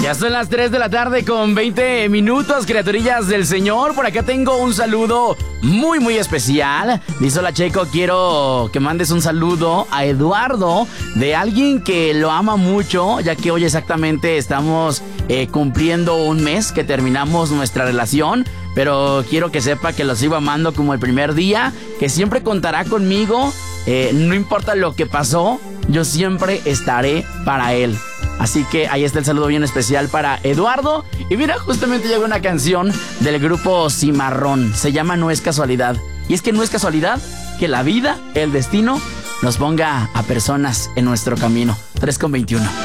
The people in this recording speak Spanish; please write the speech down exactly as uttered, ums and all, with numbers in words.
Ya son las tres de la tarde con veinte minutos, criaturillas del Señor. Por acá tengo un saludo muy, muy especial. Dice: hola, Checo, quiero que mandes un saludo a Eduardo de alguien que lo ama mucho, ya que hoy exactamente estamos eh, cumpliendo un mes que terminamos nuestra relación. Pero quiero que sepa que lo sigo amando como el primer día, que siempre contará conmigo, eh, no importa lo que pasó, yo siempre estaré para él. Así que ahí está el saludo bien especial para Eduardo. Y mira, justamente llegó una canción del grupo Cimarrón. Se llama No es casualidad. Y es que no es casualidad que la vida, el destino, nos ponga a personas en nuestro camino. tres con veintiuno.